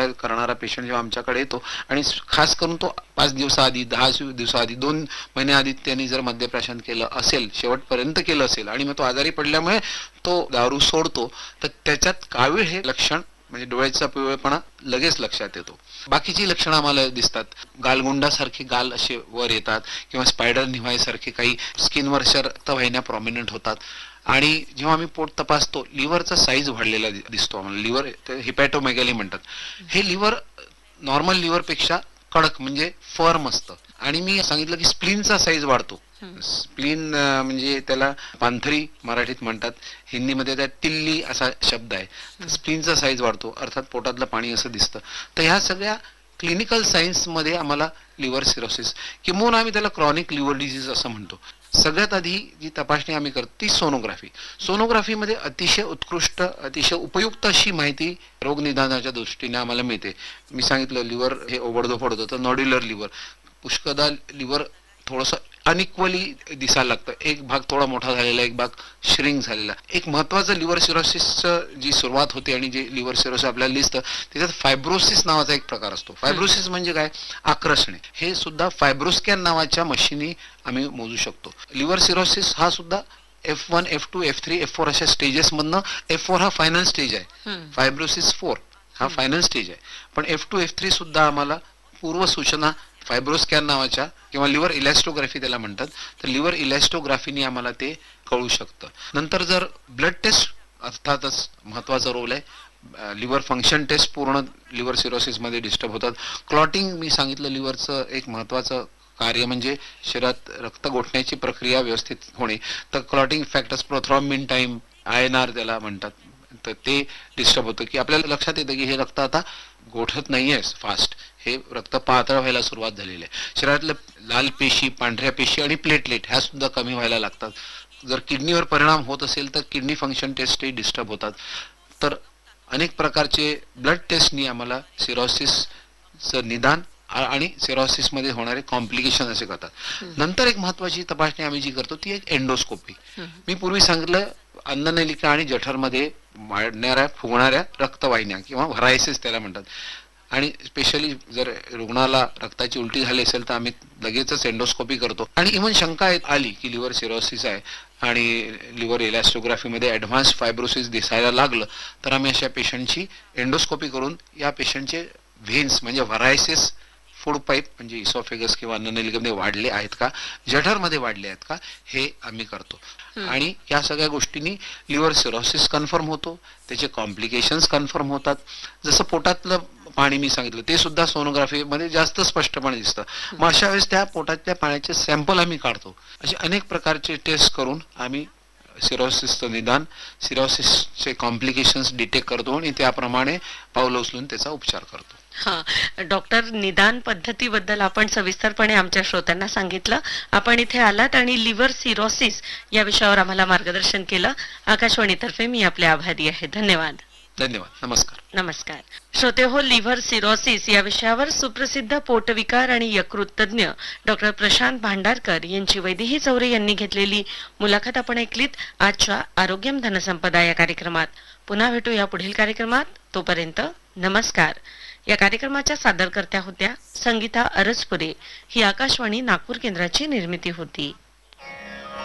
आहे करणारा पेशंट जेव्हा आमच्याकडे येतो आणि खास करून तो 5 दिवसाआधी 10 दिवसाआधी 2 महिन्याआधी त्यांनी जर मद्यप्राशन केलं असेल, शेवटपर्यंत केलं असेल आणि मग तो आजारी पडल्यामुळे तो दारू सोडतो, तर त्याच्यात कावीळ हे लक्षण म्हणजे डोळ्याचा पिवळेपणा लगेच लक्षात येतो. बाकीची लक्षणं आम्हाला दिसतात, गालगुंडासारखे गाल असे वर येतात किंवा स्पायडर निव्हायसारखे काही स्किनवरच्या रक्तवाहिन्या प्रॉमिनंट होतात. आणि जेव्हा आम्ही पोट तपासतो लिव्हरचा साईज वाढलेला दिसतो आम्हाला. लिव्हर हिपॅटोमेगॅली म्हणतात. हे लिव्हर नॉर्मल लिव्हरपेक्षा कडक म्हणजे फर्म असतं. आणि मी सांगितलं की स्प्लीनचा साईज वाढतो. स्प्लीन म्हणजे त्याला पांथरी मराठीत म्हणतात, हिंदीमध्ये त्या टिल्ली असा शब्द आहे. स्प्लीनचा साईज वाढतो, अर्थात पोटातलं पाणी असं दिसतं. तर ह्या सगळ्या क्लिनिकल सायन्स मध्ये आम्हाला लिव्हर सिरोसिस किंवा आम्ही त्याला क्रॉनिक लिव्हर डिसीज असं म्हणतो. सगळ्यात आधी जी तपासणी आम्ही करतो ती सोनोग्राफी. सोनोग्राफीमध्ये अतिशय उत्कृष्ट अतिशय उपयुक्त अशी माहिती रोगनिदानाच्या दृष्टीने आम्हाला मिळते. मी सांगितलं लिव्हर हे ओबडधोबड होतं, तर नॉड्युलर लिव्हर, पुष्कळदा लिव्हर थोडंसं अनइक्वली दिसायला लागतं. एक भाग थोडा मोठा झालेला, एक भाग श्रिंक झालेला. एक महत्वाचं लिव्हर सिरोसिसचं जी सुरुवात होते आणि जे लिव्हर सिरोसिस आपल्याला दिसतं त्याच्यात फायब्रोसिस नावाचा एक प्रकार असतो. फायब्रोसिस म्हणजे काय, आक्रषणे. हे सुद्धा फायब्रोस्कॅन नावाच्या मशीनी आम्ही मोजू शकतो. लिव्हर सिरोसिस हा सुद्धा F1, F2, F3, F4 अशा स्टेजेस मधनं F4 हा फायनल स्टेज आहे. फायब्रोसिस 4 हा फायनल स्टेज आहे. पण F2, F3 सुद्धा आम्हाला पूर्व सूचना फायब्रोस्कॅन नावाच्या किंवा लिव्हर इलॅस्टोग्राफी त्याला म्हणतात, तर लिव्हर इलॅस्टोग्राफीने आम्हाला ते कळू शकतं. नंतर जर ब्लड टेस्ट अर्थातच महत्वाचा रोल आहे. लिव्हर फंक्शन टेस्ट पूर्ण लिव्हर सिरोसिस मध्ये डिस्टर्ब होतात. क्लॉटिंग मी सांगितलं लिव्हरचं एक महत्वाचं कार्य म्हणजे शरीरात रक्त गोठण्याची प्रक्रिया व्यवस्थित होणे. तर क्लॉटिंग फॅक्टर्स प्रोथ्रॉम्बिन टाइम INR त्याला म्हणतात, तर ते डिस्टर्ब होतं की आपल्याला लक्षात येतं की हे रक्त आता गोठत नाहीये फास्ट, हे रक्त पातळ व्हायला सुरुवात झालेली आहे. शरीरातल्या लाल पेशी, पांढऱ्या पेशी आणि प्लेटलेट ह्या सुद्धा कमी व्हायला लागतात. जर किडनीवर परिणाम होत असेल तर किडनी फंक्शन टेस्टही डिस्टर्ब होतात. तर अनेक प्रकारचे ब्लड टेस्टनी आम्हाला सिरोसिसचं निदान आणि सिरोसिस मध्ये होणारे कॉम्प्लिकेशन असे करतात. नंतर एक महत्वाची तपासणी आम्ही जी करतो ती एक एंडोस्कोपी. मी पूर्वी सांगितलं अन्ननलिका आणि जठरमध्ये वाढणाऱ्या फुगणाऱ्या रक्तवाहिन्या किंवा व्हरायसिस त्याला म्हणतात. आणि स्पेशली जर रुग्णाला रक्ताची उलटी झाली असेल तर आम्ही लगेचच एंडोस्कोपी करतो. आणि इव्हन शंका आली की लिव्हर सिरोसिस आहे आणि लिव्हर इलॅस्टोग्राफीमध्ये ॲडव्हान्स फायब्रोसिस दिसायला लागलं तर आम्ही अशा पेशंटची एंडोस्कोपी करून या पेशंटचे व्हेन्स म्हणजे व्हरायसिस फूड पाईप म्हणजे इसॉफेगस किंवा अन्ननलिकेमध्ये वाढले आहेत का, जठरमध्ये वाढले आहेत का, हे आम्ही करतो. आणि या सगळ्या गोष्टींनी लिव्हर सिरोसिस कन्फर्म होतो, त्याचे कॉम्प्लिकेशन्स कन्फर्म होतात. जसं पोटातलं पाणी मी सांगितलं ते सुद्धा सोनोग्राफी मध्ये जास्त स्पष्टपणे दिसतं. मग अशा वेळेस त्या पोटातल्या पाण्याचे सॅम्पल आम्ही काढतो. असे अनेक प्रकारचे टेस्ट करून आम्ही सिरोसिसचं निदान, सिरोसिसचे कॉम्प्लिकेशन्स डिटेक्ट करतो आणि त्याप्रमाणे पावलं उचलून त्याचा उपचार करतो. हा डॉक्टर, निदान पद्धतीबद्दल आपण सविस्तरपणे आमच्या श्रोत्यांना सांगितलं. आपण इथे आलात आणि लिव्हर सिरोसिस या विषयावर आम्हाला मार्गदर्शन केलं. आकाशवाणीतर्फे मी आपले आभारी आहे. धन्यवाद. धन्यवाद. नमस्कार. नमस्कार श्रोते हो, लिव्हर सिरोसिस या विषयावर सुप्रसिद्ध पोटविकार आणि यकृत तज्ञ डॉक्टर प्रशांत भांडारकर यांची वैदेही चौरे यांनी घेतलेली मुलाखत आपण ऐकलीत आजच्या आरोग्यम धनसंपदा या कार्यक्रमात. पुन्हा भेटू या पुढील कार्यक्रमात. तोपर्यंत नमस्कार. या कार्यक्रमाच्या सादरकर्त्या होत्या संगीता अरजपुरे. ही आकाशवाणी नागपूर केंद्राची निर्मिती होती.